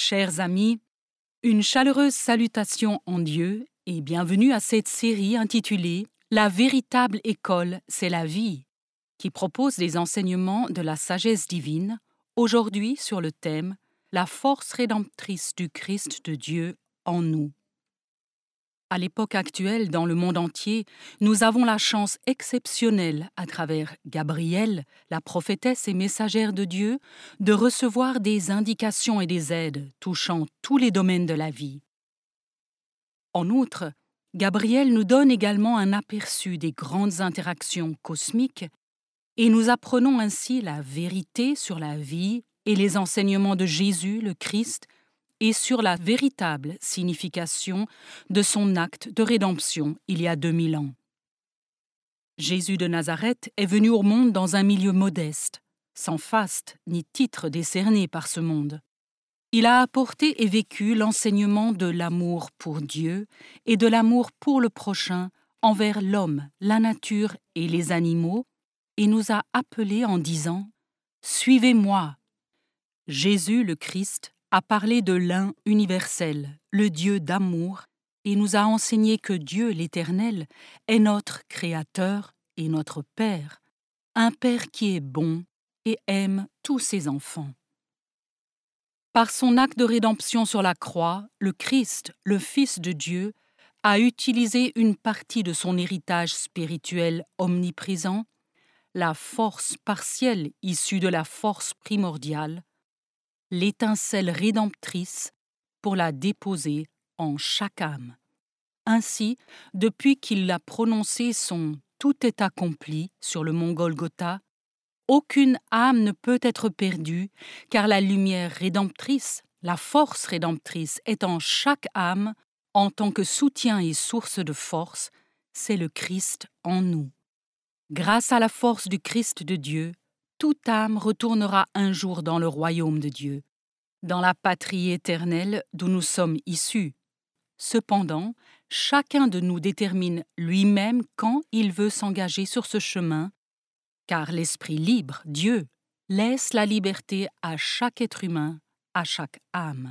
Chers amis, une chaleureuse salutation en Dieu et bienvenue à cette série intitulée « La véritable école, c'est la vie » qui propose des enseignements de la sagesse divine, aujourd'hui sur le thème « La force rédemptrice du Christ de Dieu en nous ». À l'époque actuelle, dans le monde entier, nous avons la chance exceptionnelle, à travers Gabrielle, la prophétesse et messagère de Dieu, de recevoir des indications et des aides touchant tous les domaines de la vie. En outre, Gabrielle nous donne également un aperçu des grandes interactions cosmiques et nous apprenons ainsi la vérité sur la vie et les enseignements de Jésus, le Christ, et sur la véritable signification de son acte de rédemption il y a 2000 ans. Jésus de Nazareth est venu au monde dans un milieu modeste, sans faste ni titre décerné par ce monde. Il a apporté et vécu l'enseignement de l'amour pour Dieu et de l'amour pour le prochain envers l'homme, la nature et les animaux, et nous a appelés en disant « Suivez-moi ». Jésus le Christ a parlé de l'un universel, le Dieu d'amour, et nous a enseigné que Dieu l'Éternel est notre Créateur et notre Père, un Père qui est bon et aime tous ses enfants. Par son acte de rédemption sur la croix, le Christ, le Fils de Dieu, a utilisé une partie de son héritage spirituel omniprésent, la force partielle issue de la force primordiale, l'étincelle rédemptrice pour la déposer en chaque âme. Ainsi, depuis qu'il a prononcé son « tout est accompli » sur le mont Golgotha, aucune âme ne peut être perdue, car la lumière rédemptrice, la force rédemptrice est en chaque âme, en tant que soutien et source de force, c'est le Christ en nous. Grâce à la force du Christ de Dieu, toute âme retournera un jour dans le royaume de Dieu, dans la patrie éternelle d'où nous sommes issus. Cependant, chacun de nous détermine lui-même quand il veut s'engager sur ce chemin, car l'Esprit libre, Dieu, laisse la liberté à chaque être humain, à chaque âme.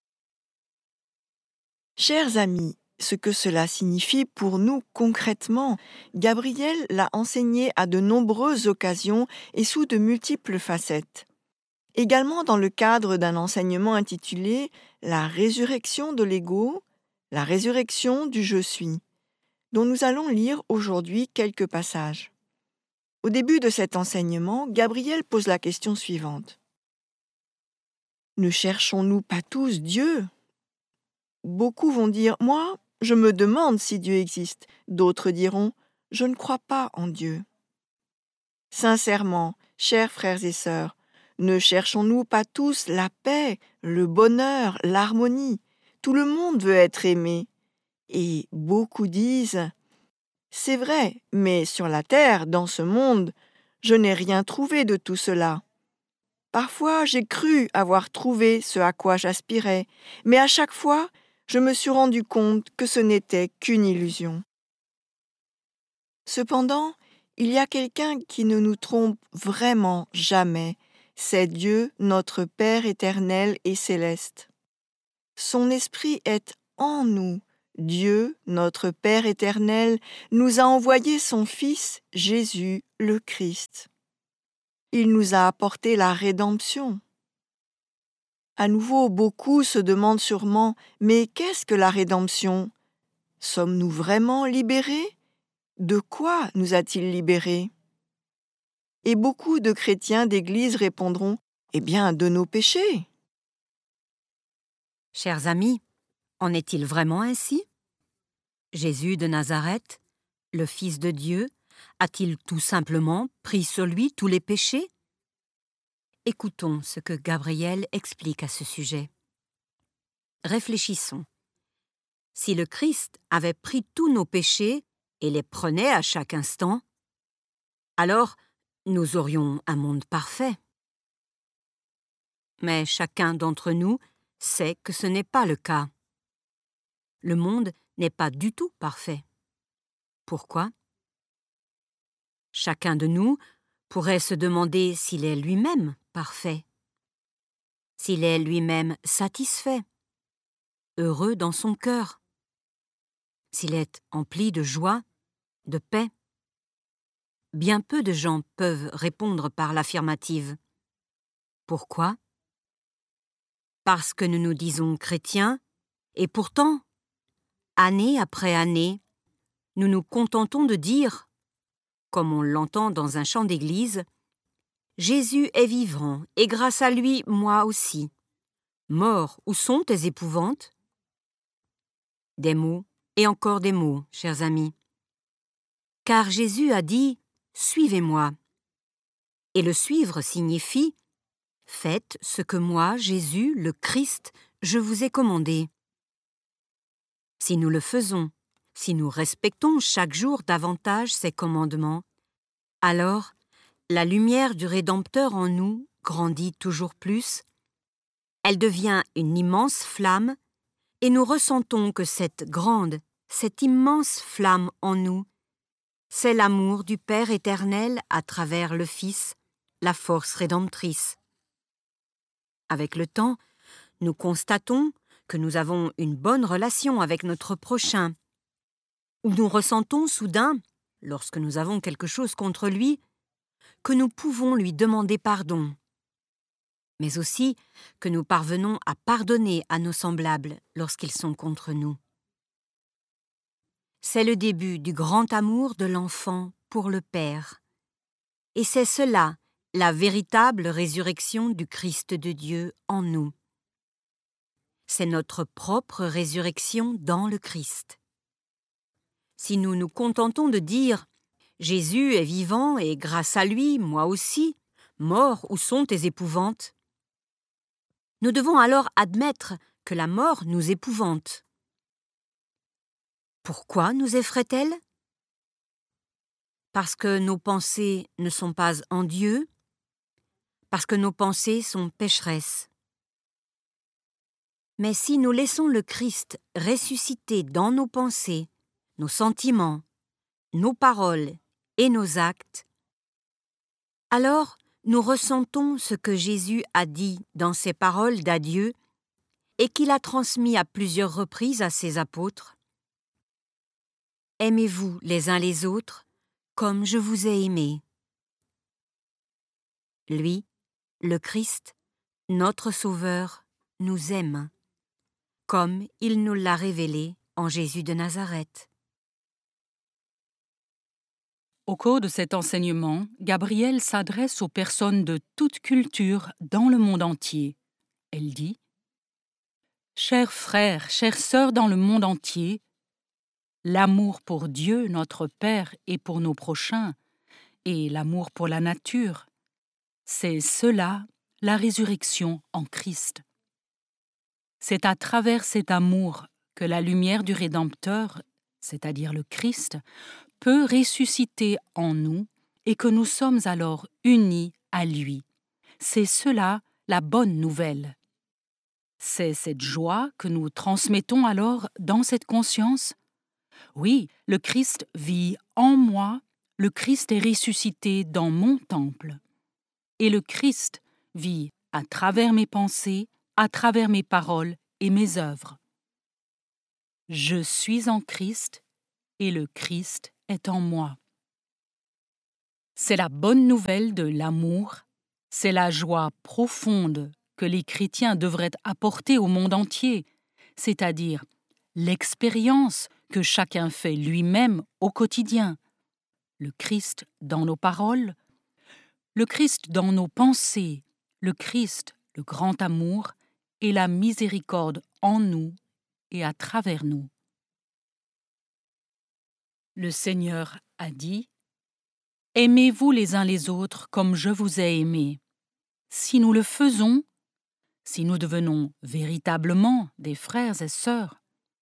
Chers amis, ce que cela signifie pour nous concrètement, Gabriel l'a enseigné à de nombreuses occasions et sous de multiples facettes. Également dans le cadre d'un enseignement intitulé « La résurrection de l'ego », la résurrection du « je suis », dont nous allons lire aujourd'hui quelques passages. Au début de cet enseignement, Gabriel pose la question suivante. Ne cherchons-nous pas tous Dieu ? Beaucoup vont dire « Moi, je me demande si Dieu existe ». D'autres diront « Je ne crois pas en Dieu ». Sincèrement, chers frères et sœurs, ne cherchons-nous pas tous la paix, le bonheur, l'harmonie ? Tout le monde veut être aimé. Et beaucoup disent « C'est vrai, mais sur la terre, dans ce monde, je n'ai rien trouvé de tout cela. Parfois, j'ai cru avoir trouvé ce à quoi j'aspirais, mais à chaque fois, je me suis rendu compte que ce n'était qu'une illusion. » Cependant, il y a quelqu'un qui ne nous trompe vraiment jamais. C'est Dieu, notre Père éternel et céleste. Son esprit est en nous. Dieu, notre Père éternel, nous a envoyé son Fils, Jésus, le Christ. Il nous a apporté la rédemption. À nouveau, beaucoup se demandent sûrement « Mais qu'est-ce que la rédemption ? Sommes-nous vraiment libérés ? De quoi nous a-t-il libérés ?» Et beaucoup de chrétiens d'Église répondront « Eh bien, de nos péchés. » Chers amis, en est-il vraiment ainsi ? Jésus de Nazareth, le Fils de Dieu, a-t-il tout simplement pris sur lui tous les péchés ? Écoutons ce que Gabriel explique à ce sujet. Réfléchissons. Si le Christ avait pris tous nos péchés et les prenait à chaque instant, alors nous aurions un monde parfait. Mais chacun d'entre nous sait que ce n'est pas le cas. Le monde n'est pas du tout parfait. Pourquoi ? Chacun de nous pourrait se demander s'il est lui-même parfait. s'il est lui-même satisfait, heureux dans son cœur, s'il est empli de joie, de paix. Bien peu de gens peuvent répondre par l'affirmative. Pourquoi? Parce que nous nous disons chrétiens, et pourtant, année après année, nous nous contentons de dire, comme on l'entend dans un chant d'église, « Jésus est vivant, et grâce à lui, moi aussi. Mort, où sont tes épouvantes ?» Des mots, et encore des mots, chers amis. Car Jésus a dit « Suivez-moi ». Et le suivre signifie « Faites ce que moi, Jésus, le Christ, je vous ai commandé ». Si nous le faisons, si nous respectons chaque jour davantage ses commandements, alors la lumière du Rédempteur en nous grandit toujours plus, elle devient une immense flamme, et nous ressentons que cette grande, cette immense flamme en nous, c'est l'amour du Père éternel à travers le Fils, la force rédemptrice. Avec le temps, nous constatons que nous avons une bonne relation avec notre prochain, où nous ressentons soudain, lorsque nous avons quelque chose contre lui, que nous pouvons lui demander pardon, mais aussi que nous parvenons à pardonner à nos semblables lorsqu'ils sont contre nous. C'est le début du grand amour de l'enfant pour le Père, et c'est cela, la véritable résurrection du Christ de Dieu en nous. C'est notre propre résurrection dans le Christ. Si nous nous contentons de dire « Jésus est vivant et grâce à lui, moi aussi, mort, où sont tes épouvantes ?» nous devons alors admettre que la mort nous épouvante. Pourquoi nous effraie-t-elle? Parce que nos pensées ne sont pas en Dieu, parce que nos pensées sont pécheresses. Mais si nous laissons le Christ ressusciter dans nos pensées, nos sentiments, nos paroles et nos actes, alors nous ressentons ce que Jésus a dit dans ses paroles d'adieu et qu'il a transmis à plusieurs reprises à ses apôtres. « Aimez-vous les uns les autres comme je vous ai aimés. » Lui, le Christ, notre Sauveur, nous aime, comme il nous l'a révélé en Jésus de Nazareth. Au cours de cet enseignement, Gabrielle s'adresse aux personnes de toute culture dans le monde entier. Elle dit « Chers frères, chères sœurs dans le monde entier, l'amour pour Dieu, notre Père, et pour nos prochains, et l'amour pour la nature, c'est cela, la résurrection en Christ. C'est à travers cet amour que la lumière du Rédempteur, c'est-à-dire le Christ, peut ressusciter en nous et que nous sommes alors unis à lui. C'est cela la bonne nouvelle. C'est cette joie que nous transmettons alors dans cette conscience. Oui, le Christ vit en moi, le Christ est ressuscité dans mon temple. Et le Christ vit à travers mes pensées, à travers mes paroles et mes œuvres. Je suis en Christ et le Christ est en moi. C'est la bonne nouvelle de l'amour, c'est la joie profonde que les chrétiens devraient apporter au monde entier, c'est-à-dire l'expérience que chacun fait lui-même au quotidien. Le Christ dans nos paroles, le Christ dans nos pensées, le Christ, le grand amour, et la miséricorde en nous et à travers nous. Le Seigneur a dit « Aimez-vous les uns les autres comme je vous ai aimés. » Si nous le faisons, si nous devenons véritablement des frères et sœurs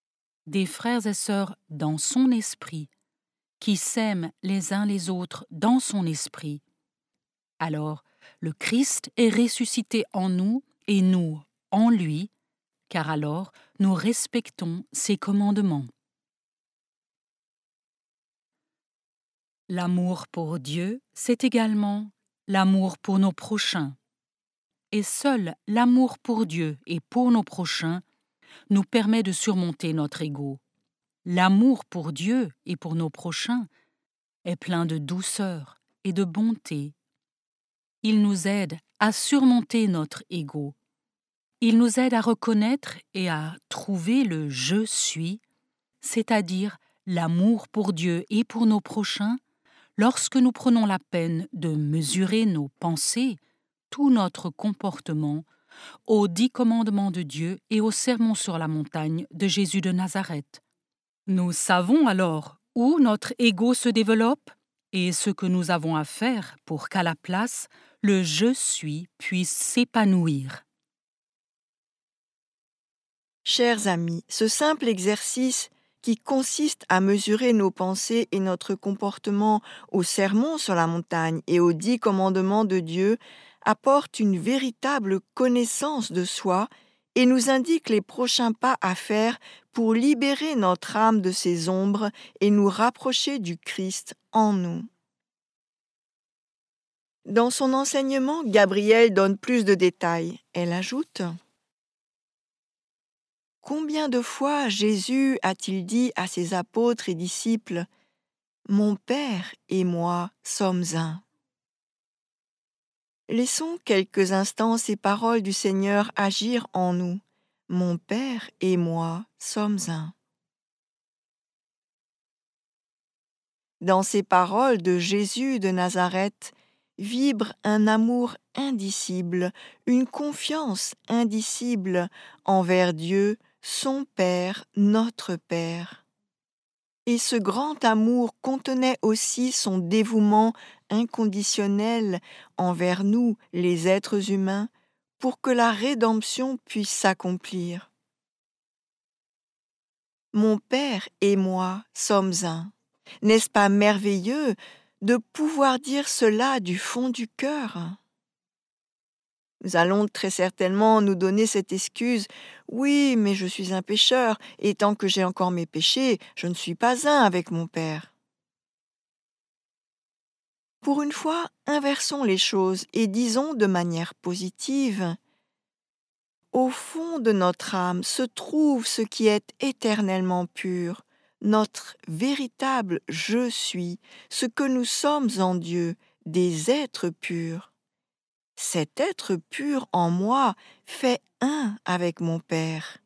dans son esprit, qui s'aiment les uns les autres dans son esprit, alors le Christ est ressuscité en nous et nous en lui, car alors nous respectons ses commandements. L'amour pour Dieu, c'est également l'amour pour nos prochains. et seul l'amour pour Dieu et pour nos prochains nous permet de surmonter notre ego. L'amour pour Dieu et pour nos prochains est plein de douceur et de bonté. Il nous aide à surmonter notre ego. Il nous aide à reconnaître et à trouver le « je suis », c'est-à-dire l'amour pour Dieu et pour nos prochains, lorsque nous prenons la peine de mesurer nos pensées, tout notre comportement, aux 10 commandements de Dieu et au sermon sur la montagne de Jésus de Nazareth. Nous savons alors où notre ego se développe et ce que nous avons à faire pour qu'à la place, le « je suis » puisse s'épanouir. Chers amis, ce simple exercice qui consiste à mesurer nos pensées et notre comportement au sermon sur la montagne et aux 10 commandements de Dieu apporte une véritable connaissance de soi et nous indique les prochains pas à faire pour libérer notre âme de ses ombres et nous rapprocher du Christ en nous. Dans son enseignement, Gabrielle donne plus de détails. Elle ajoute: combien de fois Jésus a-t-il dit à ses apôtres et disciples « Mon Père et moi sommes un ». Laissons quelques instants ces paroles du Seigneur agir en nous. « Mon Père et moi sommes un ». Dans ces paroles de Jésus de Nazareth vibre un amour indicible, une confiance indicible envers Dieu, son Père, notre Père. Et ce grand amour contenait aussi son dévouement inconditionnel envers nous, les êtres humains, pour que la rédemption puisse s'accomplir. Mon Père et moi sommes un. N'est-ce pas merveilleux de pouvoir dire cela du fond du cœur? Nous allons très certainement nous donner cette excuse « Oui, mais je suis un pécheur, et tant que j'ai encore mes péchés, je ne suis pas un avec mon Père. » Pour une fois, inversons les choses et disons de manière positive « Au fond de notre âme se trouve ce qui est éternellement pur, notre véritable « je suis », ce que nous sommes en Dieu, des êtres purs. Cet être pur en moi fait un avec mon Père.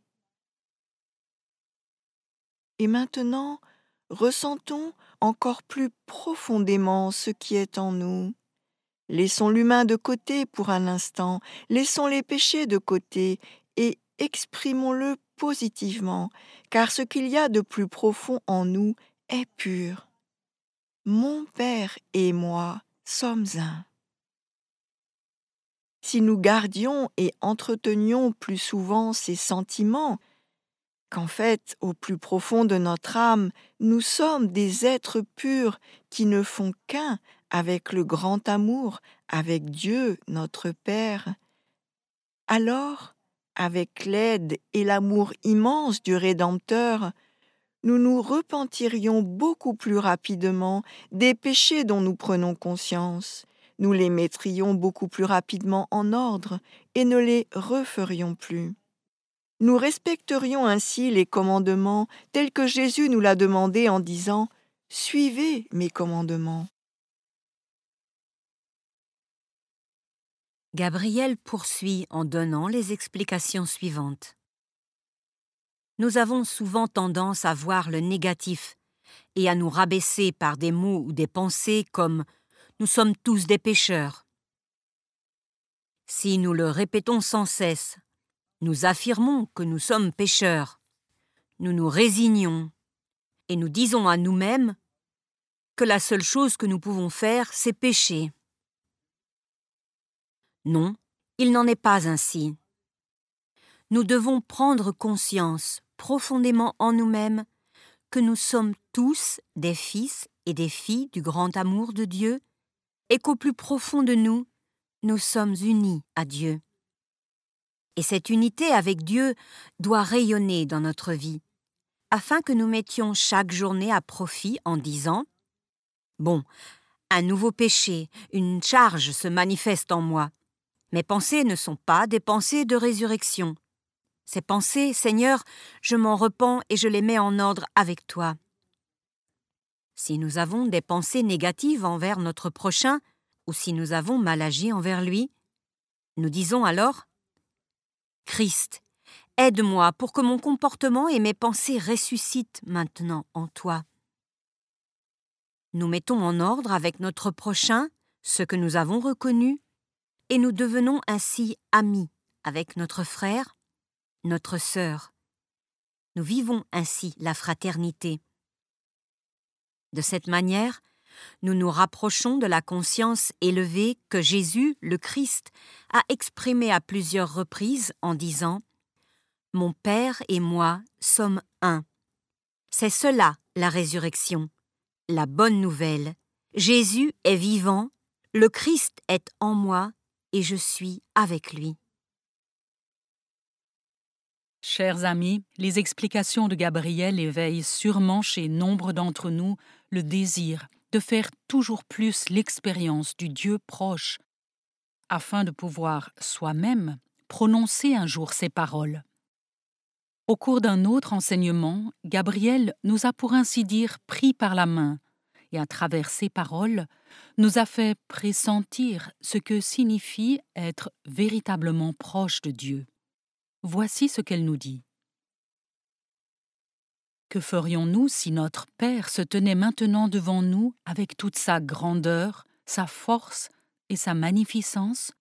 Et maintenant, ressentons encore plus profondément ce qui est en nous. Laissons l'humain de côté pour un instant, laissons les péchés de côté et exprimons-le positivement, car ce qu'il y a de plus profond en nous est pur. Mon Père et moi sommes un. Si nous gardions et entretenions plus souvent ces sentiments, qu'en fait, au plus profond de notre âme, nous sommes des êtres purs qui ne font qu'un avec le grand amour, avec Dieu, notre Père, alors, avec l'aide et l'amour immense du Rédempteur, nous nous repentirions beaucoup plus rapidement des péchés dont nous prenons conscience. Nous les mettrions beaucoup plus rapidement en ordre et ne les referions plus. Nous respecterions ainsi les commandements tels que Jésus nous l'a demandé en disant « Suivez mes commandements ». Gabrielle poursuit en donnant les explications suivantes. Nous avons souvent tendance à voir le négatif et à nous rabaisser par des mots ou des pensées comme « nous sommes tous des pécheurs ». Si nous le répétons sans cesse, nous affirmons que nous sommes pécheurs, nous nous résignons et nous disons à nous-mêmes que la seule chose que nous pouvons faire, c'est pécher. Non, il n'en est pas ainsi. Nous devons prendre conscience profondément en nous-mêmes que nous sommes tous des fils et des filles du grand amour de Dieu et qu'au plus profond de nous, nous sommes unis à Dieu. Et cette unité avec Dieu doit rayonner dans notre vie, afin que nous mettions chaque journée à profit en disant « Bon, un nouveau péché, une charge se manifeste en moi. Mes pensées ne sont pas des pensées de résurrection. Ces pensées, Seigneur, je m'en repens et je les mets en ordre avec toi. Si nous avons des pensées négatives envers notre prochain, ou si nous avons mal agi envers lui, nous disons alors « Christ, aide-moi pour que mon comportement et mes pensées ressuscitent maintenant en toi. » Nous mettons en ordre avec notre prochain ce que nous avons reconnu et nous devenons ainsi amis avec notre frère, notre sœur. Nous vivons ainsi la fraternité. De cette manière, nous nous rapprochons de la conscience élevée que Jésus, le Christ, a exprimée à plusieurs reprises en disant « Mon Père et moi sommes un ». C'est cela la résurrection, la bonne nouvelle. Jésus est vivant, le Christ est en moi et je suis avec lui. Chers amis, les explications de Gabriel éveillent sûrement chez nombre d'entre nous le désir de faire toujours plus l'expérience du Dieu proche, afin de pouvoir soi-même prononcer un jour ces paroles. Au cours d'un autre enseignement, Gabriel nous a pour ainsi dire pris par la main et à travers ces paroles, nous a fait pressentir ce que signifie être véritablement proche de Dieu. Voici ce qu'elle nous dit. Que ferions-nous si notre Père se tenait maintenant devant nous avec toute sa grandeur, sa force et sa magnificence?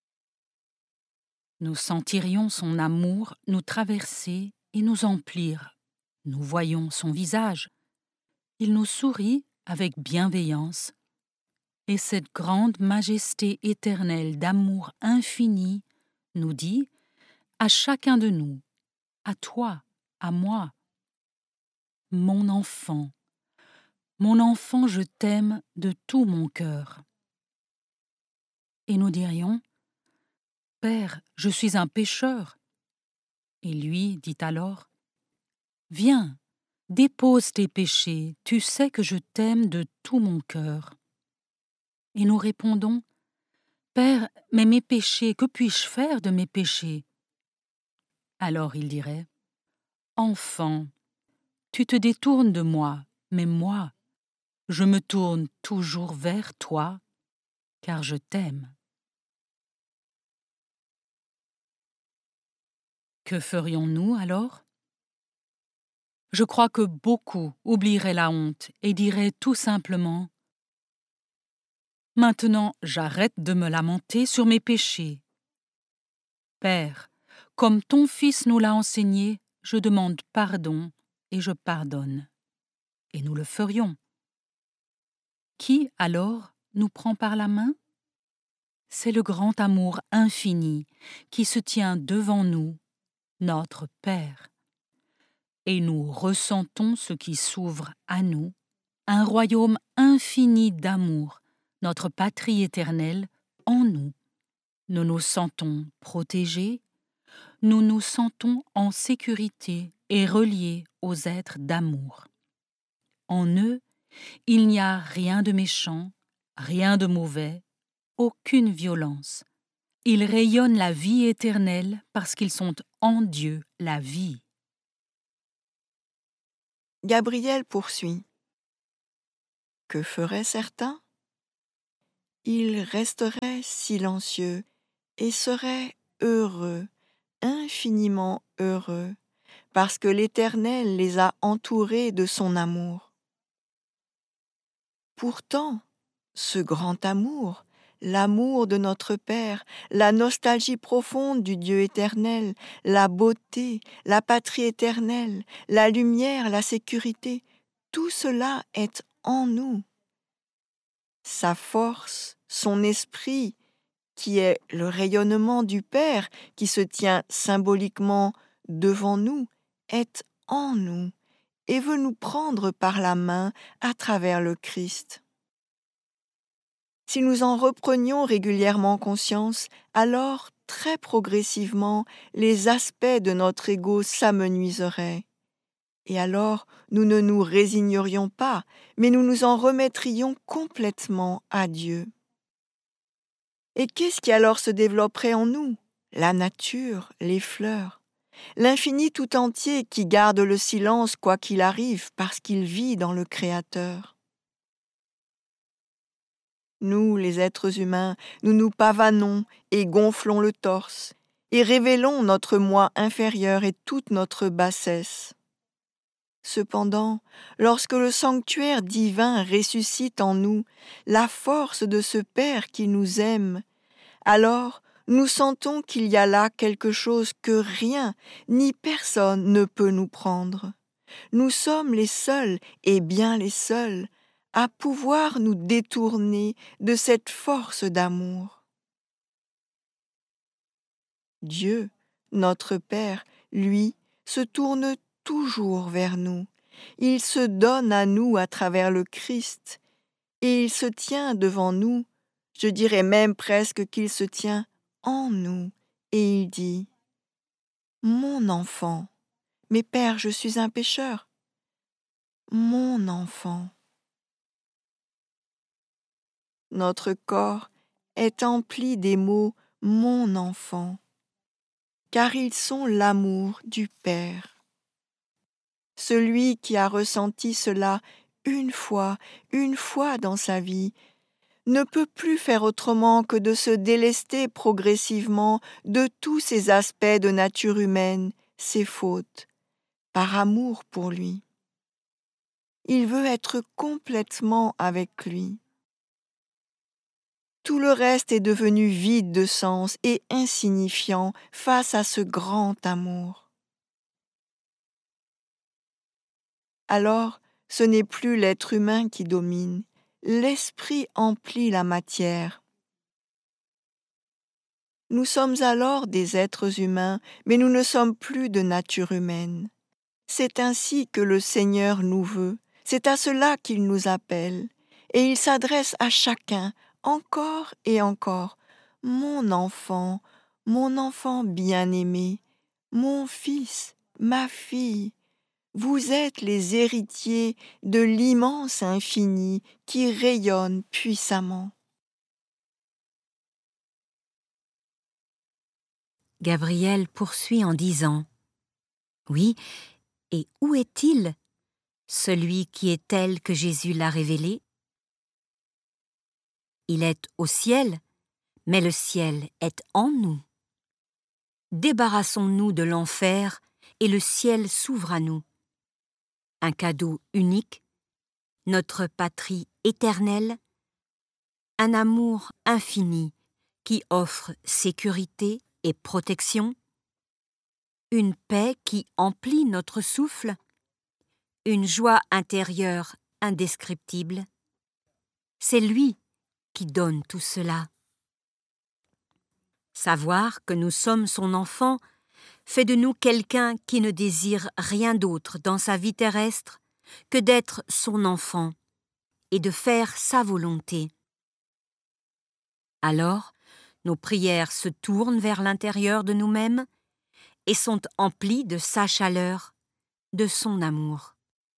Nous sentirions son amour nous traverser et nous emplir. Nous voyons son visage. Il nous sourit avec bienveillance. Et cette grande majesté éternelle d'amour infini nous dit à chacun de nous, à toi, à moi, mon enfant, je t'aime de tout mon cœur. Et nous dirions, Père, je suis un pécheur. Et lui dit alors, viens, dépose tes péchés, tu sais que je t'aime de tout mon cœur. Et nous répondons, Père, mais mes péchés, que puis-je faire de mes péchés? Alors il dirait, enfant, tu te détournes de moi, mais moi, je me tourne toujours vers toi, car je t'aime. Que ferions-nous alors? Je crois que beaucoup oublieraient la honte et diraient tout simplement « Maintenant, j'arrête de me lamenter sur mes péchés. Père, comme ton Fils nous l'a enseigné, je demande pardon et je pardonne. » Et nous le ferions. Qui, alors, nous prend par la main? C'est le grand amour infini qui se tient devant nous, notre Père. Et nous ressentons ce qui s'ouvre à nous, un royaume infini d'amour, notre patrie éternelle en nous. Nous nous sentons protégés, nous nous sentons en sécurité et reliés aux êtres d'amour. En eux, il n'y a rien de méchant, rien de mauvais, aucune violence. Ils rayonnent la vie éternelle parce qu'ils sont en Dieu la vie. Gabriel poursuit. Que feraient certains? Ils resteraient silencieux et seraient heureux, infiniment heureux, parce que l'Éternel les a entourés de son amour. Pourtant, ce grand amour, l'amour de notre Père, la nostalgie profonde du Dieu éternel, la beauté, la patrie éternelle, la lumière, la sécurité, tout cela est en nous. Sa force, son esprit, qui est le rayonnement du Père, qui se tient symboliquement devant nous, est en nous et veut nous prendre par la main à travers le Christ. Si nous en reprenions régulièrement conscience, alors, très progressivement, les aspects de notre ego s'amenuiseraient. Et alors, nous ne nous résignerions pas, mais nous nous en remettrions complètement à Dieu. Et qu'est-ce qui alors se développerait en nous? La nature, les fleurs, l'infini tout entier qui garde le silence quoi qu'il arrive parce qu'il vit dans le Créateur. Nous, les êtres humains, nous nous pavanons et gonflons le torse, et révélons notre moi inférieur et toute notre bassesse. Cependant, lorsque le sanctuaire divin ressuscite en nous la force de ce Père qui nous aime, alors nous sentons qu'il y a là quelque chose que rien ni personne ne peut nous prendre. Nous sommes les seuls, et bien les seuls, à pouvoir nous détourner de cette force d'amour. Dieu, notre Père, lui, se tourne toujours vers nous. Il se donne à nous à travers le Christ, et il se tient devant nous, je dirais même presque qu'il se tient en nous, et il dit « Mon enfant, mais Père, je suis un pécheur. Mon enfant. » Notre corps est empli des mots « mon enfant », car ils sont l'amour du Père. Celui qui a ressenti cela une fois dans sa vie, ne peut plus faire autrement que de se délester progressivement de tous ces aspects de nature humaine, ses fautes, par amour pour lui. Il veut être complètement avec lui. Tout le reste est devenu vide de sens et insignifiant face à ce grand amour. Alors, ce n'est plus l'être humain qui domine, l'esprit emplit la matière. Nous sommes alors des êtres humains, mais nous ne sommes plus de nature humaine. C'est ainsi que le Seigneur nous veut, c'est à cela qu'il nous appelle, et il s'adresse à chacun, encore et encore. Mon enfant bien-aimé, mon fils, ma fille, vous êtes les héritiers de l'immense infini qui rayonne puissamment. Gabriel poursuit en disant « Oui, et où est-il, celui qui est tel que Jésus l'a révélé? Il est au ciel, mais le ciel est en nous. Débarrassons-nous de l'enfer et le ciel s'ouvre à nous. Un cadeau unique, notre patrie éternelle, un amour infini qui offre sécurité et protection, une paix qui emplit notre souffle, une joie intérieure indescriptible. C'est lui qui donne tout cela. Savoir que nous sommes son enfant fait de nous quelqu'un qui ne désire rien d'autre dans sa vie terrestre que d'être son enfant et de faire sa volonté. Alors, nos prières se tournent vers l'intérieur de nous-mêmes et sont emplies de sa chaleur, de son amour.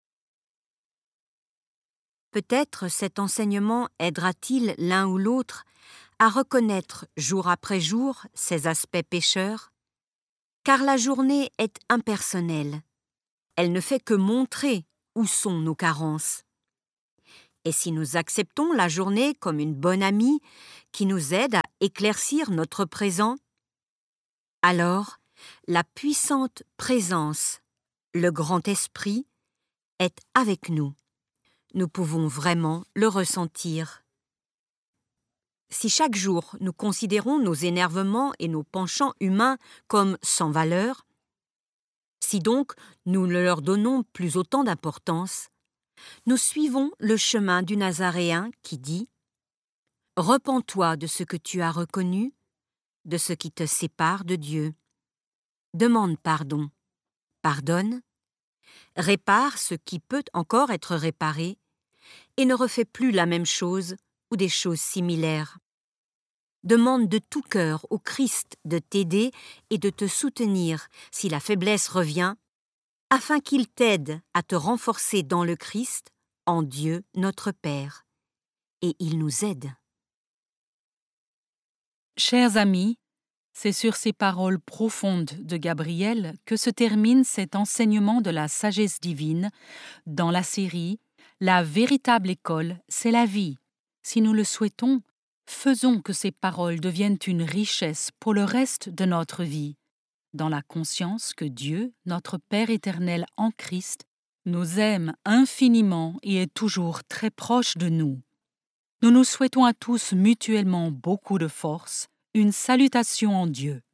Peut-être cet enseignement aidera-t-il l'un ou l'autre à reconnaître jour après jour ces aspects pécheurs, car la journée est impersonnelle. Elle ne fait que montrer où sont nos carences. Et si nous acceptons la journée comme une bonne amie qui nous aide à éclaircir notre présent, alors la puissante présence, le grand esprit, est avec nous. Nous pouvons vraiment le ressentir. Si chaque jour nous considérons nos énervements et nos penchants humains comme sans valeur, si donc nous ne leur donnons plus autant d'importance, nous suivons le chemin du Nazaréen qui dit « Repens-toi de ce que tu as reconnu, de ce qui te sépare de Dieu. Demande pardon, pardonne, répare ce qui peut encore être réparé, et ne refais plus la même chose ou des choses similaires. Demande de tout cœur au Christ de t'aider et de te soutenir si la faiblesse revient, afin qu'il t'aide à te renforcer dans le Christ, en Dieu notre Père. Et il nous aide. Chers amis, c'est sur ces paroles profondes de Gabriel que se termine cet enseignement de la sagesse divine dans la série « La véritable école, c'est la vie ». Si nous le souhaitons, faisons que ces paroles deviennent une richesse pour le reste de notre vie, dans la conscience que Dieu, notre Père éternel en Christ, nous aime infiniment et est toujours très proche de nous. Nous nous souhaitons à tous mutuellement beaucoup de force, une salutation en Dieu.